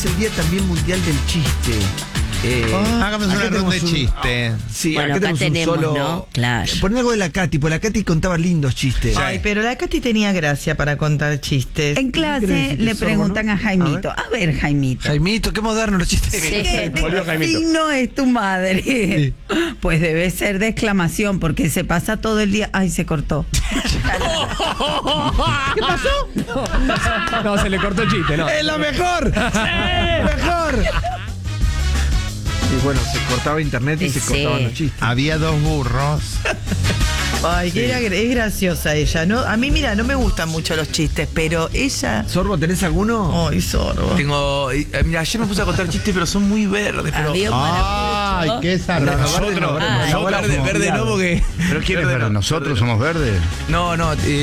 Es el día también mundial del chiste. Hagamos una ronda de chiste. Sí, bueno, acá tenemos un solo, ¿no? Claro. Poné algo de la Katy, porque la Katy contaba lindos chistes. Ay, pero la Katy tenía gracia para contar chistes. En clase le preguntan a Jaimito. A ver, Jaimito. Jaimito, qué moderno los chistes. ¿De qué signo es tu madre? Sí. Pues debe ser de exclamación, porque se pasa todo el día. Ay, se cortó. ¿Qué pasó? No, se le cortó el chiste, ¿no? ¡Es la mejor! ¡Mejor! Y bueno, se cortaba internet y se cortaban los chistes. Había dos burros. Ay, es graciosa ella, ¿no? A mí, mira, no me gustan mucho los chistes, pero ella... ¿Sorbo, tenés alguno? Ay, Sorbo. Tengo... mira, ayer me puse a contar chistes, pero son muy verdes. Pero... Ay, qué sabroso. Nosotros, verde no, porque... ¿Pero quién es verde? ¿Nosotros somos verdes? No,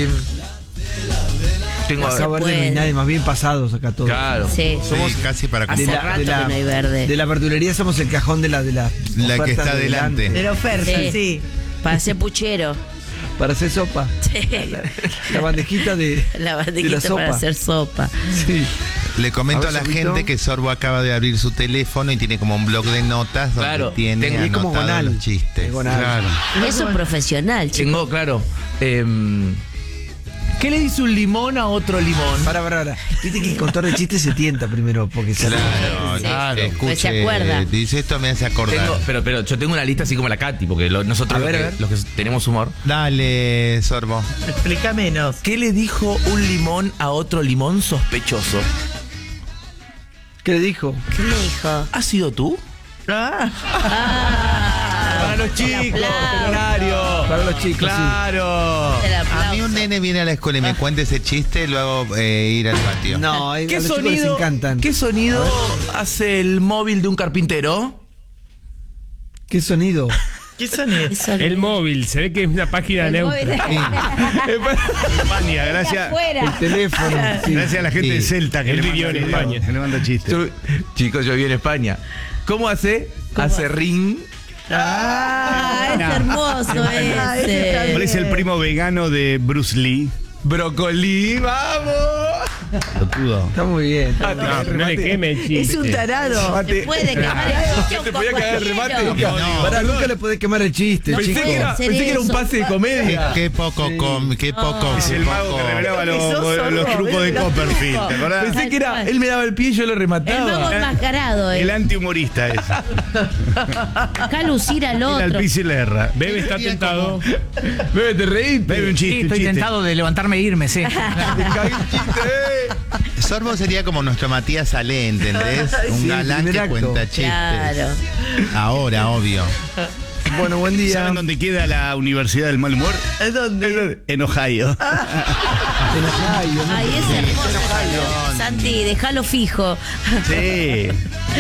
tengo acá verde no hay nadie, más bien pasados acá todos. Claro. Sí. Somos casi para Hace rato que no hay verde. De la verdulería somos el cajón de la que está adelante. De la oferta, sí. Para ser puchero. Para hacer sopa. Sí. La bandejita de la bandejita de la sopa. para hacer sopa. Sí. Le comento a la gente que Sorbo acaba de abrir su teléfono y tiene como un blog de notas donde tiene anotados los chistes. Claro. Eso es profesional, chicos. Tengo, claro. ¿Qué le dice un limón a otro limón? Para. Viste que el contar de chistes se tienta primero, porque se Claro, Pues se acuerda. Dice esto, me hace acordar. Pero yo tengo una lista así como la Katy, porque nosotros los que tenemos humor. Dale, Sorbo. Explica menos. ¿Qué le dijo un limón a otro limón sospechoso? ¿Qué le dijo? ¿Qué le dijo? ¿Has sido tú? Ah. Para los chicos, horario. Para los chicos, claro. A mí un nene viene a la escuela y me cuenta ese chiste, luego ir al patio. No, ¿Qué a los chicos les encantan. ¿Qué sonido hace el móvil de un carpintero? ¿Qué sonido? ¿Qué sonido? El móvil, se ve que es una página neutra. España, gracias. El teléfono. Sí. Gracias a la gente de Celta que Él le vivió manda en España. Que le manda chistes. Chicos, yo viví en España. ¿Cómo hace? Hace ring. Ah, es hermoso ese. Parece el primo vegano de Bruce Lee. Brócoli, vamos. Locudo. Está muy bien. No le queme el chiste. Es un tarado. ¿Te puede quemar el chiste ¿No te un podía poco caer el hielo? remate? Para nunca le podés quemar el chiste, No chicos. puede Pensé que era un pase de comedia. Qué poco, qué poco. Es el mago que revelaba los trucos de Copperfield, ¿te acordás? Pensé que era, él me daba el pie y yo lo El remataba. mago enmascarado, El antihumorista es. Acá lucir al Al otro. piso y le erra. Bebe está tentado. Bebe, te reíste. Bebe un chiste, Estoy un chiste. tentado de levantarme e irme, sí. Sorbo sería como nuestro Matías Ale, ¿entendés? Un Sí, galán primer que acto. cuenta chistes. Claro. Ahora, obvio. Bueno, buen día. ¿Saben dónde queda la Universidad del Mal Humor? ¿Es dónde? En Ohio. Ay, es hermoso. Santi, déjalo fijo. Sí.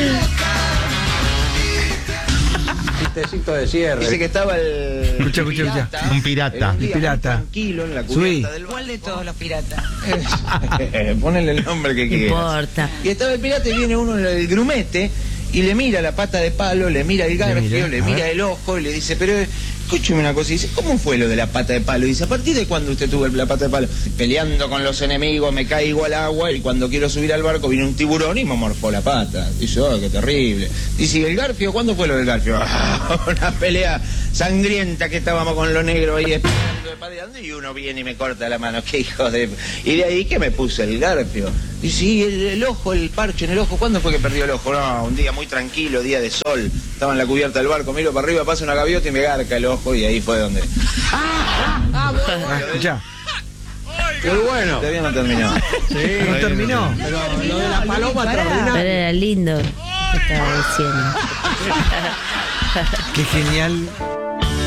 Chistecito de cierre. Dice que estaba el Escucha. Un pirata. El pirata. tranquilo en la Subí. cubierta del ¿Cuál de todos los piratas? Ponele el nombre que No quieras. importa. Y estaba el pirata y viene uno del grumete y le mira la pata de palo, le mira el garfio, le mira el ojo y le dice, pero escúcheme una cosa, y dice, ¿cómo fue lo de la pata de palo? Y dice, ¿a partir de cuándo usted tuvo la pata de palo? Peleando con los enemigos, me caigo al agua y cuando quiero subir al barco viene un tiburón y me morfó la pata. Dice, oh, qué terrible. Dice, ¿y el garfio? ¿Cuándo fue lo del garfio? Una pelea sangrienta que estábamos con los negros ahí esperando, padeando, y uno viene y me corta la mano. Qué hijo de... Y de ahí que me puse el garfio. Dice, ¿y el ojo, el parche en el ojo? ¿Cuándo fue que perdió el ojo? No, un día muy tranquilo, día de sol. Estaba en la cubierta del barco, miro para arriba, pasa una gaviota y me garca el ojo y ahí fue donde... Escucha. Qué bueno. Todavía no terminó. ¿No terminó? Pero lo de la paloma Pero era lindo. ¿Qué estaba diciendo? Qué genial